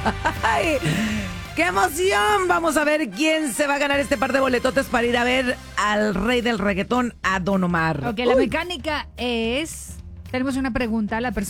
¡Ay! ¡Qué emoción! Vamos a ver quién se va a ganar este par de boletotes para ir a ver al rey del reggaetón, a Don Omar. Ok, la mecánica es... Tenemos una pregunta a la persona.